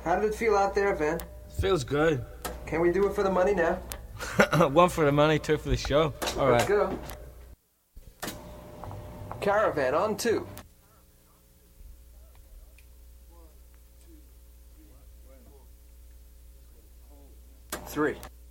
How did it feel out there, Van? Feels good. Can we do it for the money now? One for the money, two for the show. All Let's right. go. Caravan on 2. Three.